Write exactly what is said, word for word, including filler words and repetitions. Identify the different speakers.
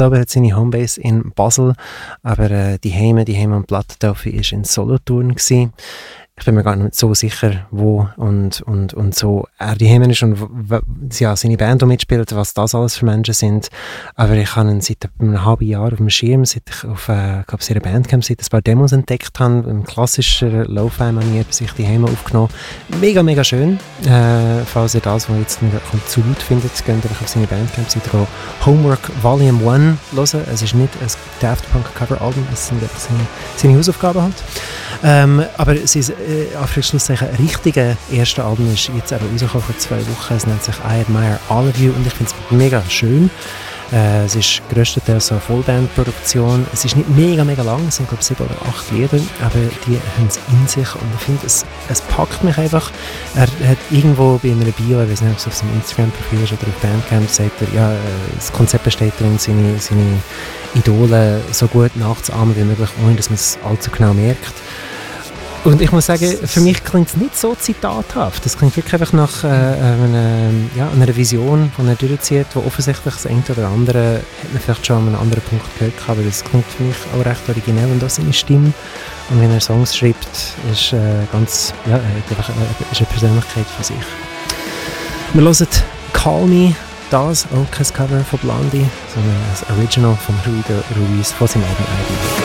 Speaker 1: glaube, er hat seine Homebase in Basel, aber äh, die Heime, die Heime und Plattentaufe ist in Solothurn gewesen. Ich bin mir gar nicht so sicher, wo und, und, und so er die Heime ist und w- w- ja, seine Band mitspielt, was das alles für Menschen sind. Aber ich habe ihn seit einem halben Jahr auf dem Schirm, seit ich auf äh, glaub, ihrer Bandcamp seit ein paar Demos entdeckt habe, im klassischen Lo-Fi-Manier bis ich die Heime aufgenommen. Mega, mega schön. Äh, falls ihr das, was jetzt nicht zu laut findet, könnt ihr auf seine Bandcamp-Seite gehen. Homework Volume eins hören. Es ist nicht ein Daft Punk Cover-Album, es sind einfach seine, seine Hausaufgaben halt. Ähm, aber es ist äh, Anführungszeichen richtige erste Album ist jetzt auch rausgekommen vor zwei Wochen. Es nennt sich I Admire All of You und ich finde es mega schön. Äh, es ist grösstenteils so eine Vollbandproduktion. Es ist nicht mega, mega lang, es sind glaube ich sieben oder acht Lieder, aber die haben es in sich und ich finde, es, es packt mich einfach. Er hat irgendwo bei einer Bio, ich weiß nicht, ob es auf seinem Instagram-Profil ist oder auf Bandcamp, sagt er, ja, das Konzept besteht darin, seine, seine Idole so gut nachzuahmen wie möglich, ohne dass man es allzu genau merkt. Und ich muss sagen, für mich klingt es nicht so zitathaft. Es klingt wirklich einfach nach äh, einer, ja, einer Vision, die er durchzieht, wo offensichtlich das eine oder andere hat man vielleicht schon an einem anderen Punkt gehört, aber das klingt für mich auch recht originell und auch seine Stimme. Und wenn er Songs schreibt, ist, äh, ganz, ja, einfach, äh, ist eine Persönlichkeit für sich. Wir hören «Call Me», das auch kein Cover von Blondie, sondern das Original von Rui de Ruiz von seinem Album I D.